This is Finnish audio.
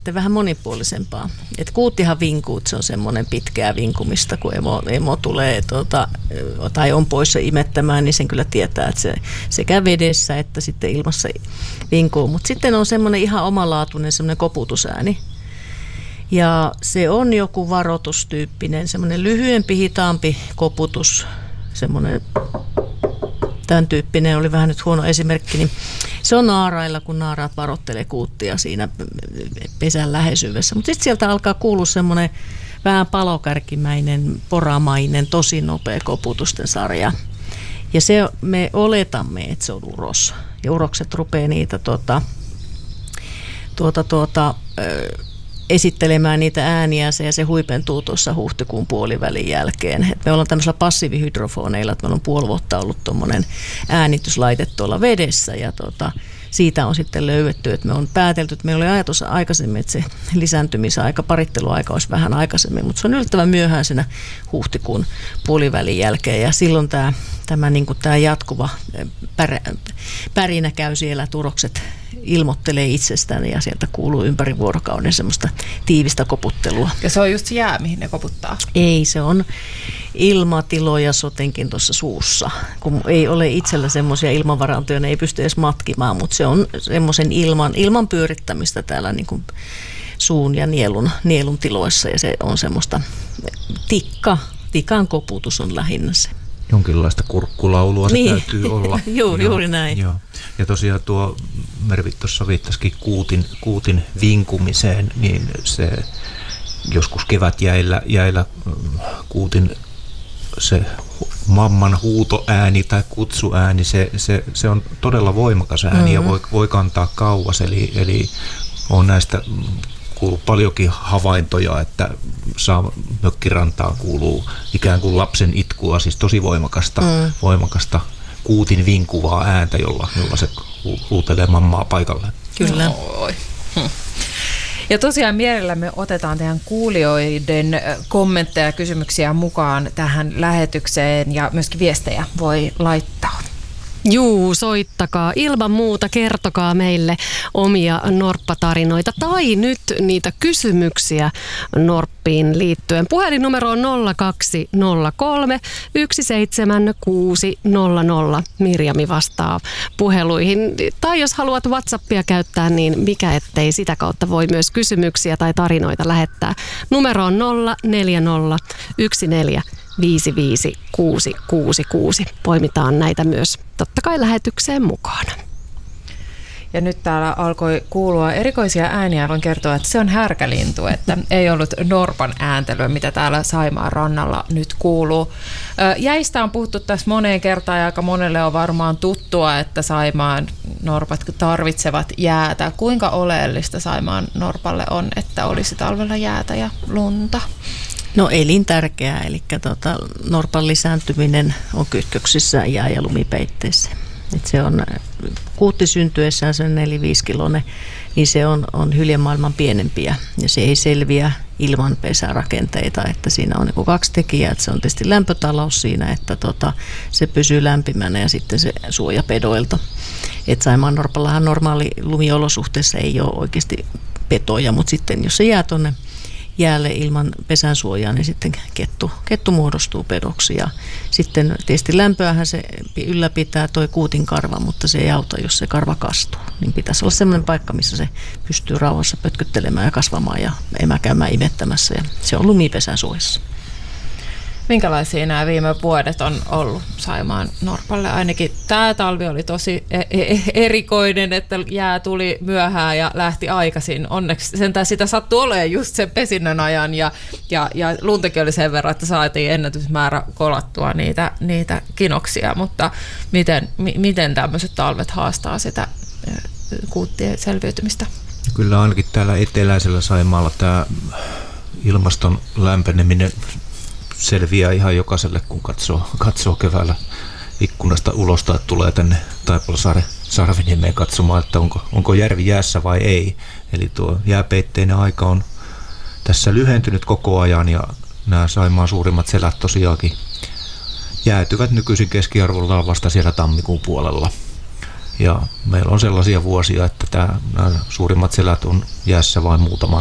Vähän monipuolisempaa. Et kuuttihan vinkuu, se on semmoinen pitkää vinkumista, kun emo tulee tai on poissa imettämään, niin sen kyllä tietää, että se sekä vedessä että sitten ilmassa vinkuu. Mutta sitten on semmoinen ihan omalaatuinen semmoinen koputusääni. Ja se on joku varoitustyyppinen, semmoinen lyhyempi, hitaampi koputus, semmoinen tämän tyyppinen, oli vähän nyt huono esimerkki, niin se on naarailla, kun naaraat varoittelee kuuttia siinä pesän läheisyydessä. Mutta sitten sieltä alkaa kuulua semmoinen vähän palokärkimäinen, poramainen, tosi nopea koputusten sarja. Ja se me oletamme, että se on uros. Ja urokset rupeaa niitä esittelemään niitä ääniä ja se huipentuu tuossa huhtikuun puolivälin jälkeen. Et me ollaan tämmöisellä passiivihydrofoneilla, että meillä on puoli vuotta ollut tuommoinen äänityslaite tuolla vedessä ja siitä on sitten löydetty, että me on päätelty, että meillä oli ajatus aikaisemmin, että se lisääntymisaika, paritteluaika olisi vähän aikaisemmin, mutta se on yllättävän myöhäisenä huhtikuun puolivälin jälkeen ja silloin tämä jatkuva pärinä käy siellä, turokset ilmoittelee itsestään ja sieltä kuuluu ympäri vuorokauden semmoista tiivistä koputtelua. Ja se on just se jää, mihin ne koputtaa? Ei, se on ilmatiloja sotenkin tuossa suussa. Kun ei ole itsellä semmoisia ilmanvarantoja, ne ei pysty edes matkimaan, mutta se on semmoisen ilman pyörittämistä täällä niin kuin suun ja nielun tiloissa ja se on semmoista tikan koputus on lähinnä se. Jonkinlaista kurkkulaulua se täytyy olla. Juuri näin. Joo. Ja tosiaan tuo Mervi tuossa viittasikin kuutin vinkumiseen, niin se joskus kevätjäillä kuutin se mamman huutoääni tai kutsuääni, se on todella voimakas ääni ja voi kantaa kauas. Eli on näistä kuuluu paljonkin havaintoja, että mökkirantaan kuuluu ikään kuin lapsen itkua, siis tosi voimakasta kuutin vinkuvaa ääntä, jolla se huutelee mammaa paikalle. Kyllä. Ja tosiaan mielellämme otetaan teidän kuulijoiden kommentteja ja kysymyksiä mukaan tähän lähetykseen ja myöskin viestejä voi laittaa. Juu, soittakaa. Ilman muuta kertokaa meille omia norppatarinoita tai nyt niitä kysymyksiä norppiin liittyen. Puhelinnumero on 0203 17600. Mirjami vastaa puheluihin. Tai jos haluat WhatsAppia käyttää, niin mikä ettei sitä kautta voi myös kysymyksiä tai tarinoita lähettää. Numero on 04014 55666. Poimitaan näitä myös totta kai lähetykseen mukaan. Ja nyt täällä alkoi kuulua erikoisia ääniä. Voin kertoa, että se on härkälintu, että ei ollut norpan ääntelyä, mitä täällä Saimaan rannalla nyt kuuluu. Jäistä on puhuttu tässä moneen kertaan ja aika monelle on varmaan tuttua, että Saimaan norpat tarvitsevat jäätä. Kuinka oleellista Saimaan norpalle on, että olisi talvella jäätä ja lunta? No elintärkeää, eli norpan lisääntyminen on kytköksissä jää- ja lumipeitteissä. Et se on kuutti syntyessään, se on 4-5 kiloinen, niin se on hyljemaailman pienempiä ja se ei selviä ilman pesärakenteita, että siinä on niin 2 tekijää, että se on tietysti lämpötalous siinä, että se pysyy lämpimänä ja sitten se suoja pedoilta. Että Saimaan norpallahan normaali lumiolosuhteessa ei ole oikeasti petoja, mutta sitten jos se jää tuonne jäälle ilman pesän suojaa, niin sitten kettu muodostuu pedoksi. Ja sitten tietysti lämpöähän se ylläpitää toi kuutin karva, mutta se ei auta, jos se karva kastuu. Niin pitäisi olla sellainen paikka, missä se pystyy rauhassa pötkyttelemään ja kasvamaan ja käymään imettämässä. Ja se on lumipesän suojassa. Minkälaisia nämä viime vuodet on ollut Saimaan norpalle? Ainakin tämä talvi oli tosi erikoinen, että jää tuli myöhään ja lähti aikaisin. Onneksi sentään sitä sattui olemaan just sen pesinnän ajan ja luntakin oli sen verran, että saatiin ennätysmäärä kolattua niitä kinoksia. Mutta miten tämmöiset talvet haastaa sitä kuuttien selviytymistä? Kyllä ainakin täällä eteläisellä Saimaalla tämä ilmaston lämpeneminen selviää ihan jokaiselle, kun katsoo keväällä ikkunasta ulos tai tulee tänne Taipalsaaren Sarviniemeen katsomaan, että onko järvi jäässä vai ei. Eli tuo jääpeitteinen aika on tässä lyhentynyt koko ajan ja nämä Saimaan suurimmat selät tosiaankin jäätyvät nykyisin keskiarvollaan vasta siellä tammikuun puolella. Ja meillä on sellaisia vuosia, että nämä suurimmat selät on jäässä vain muutaman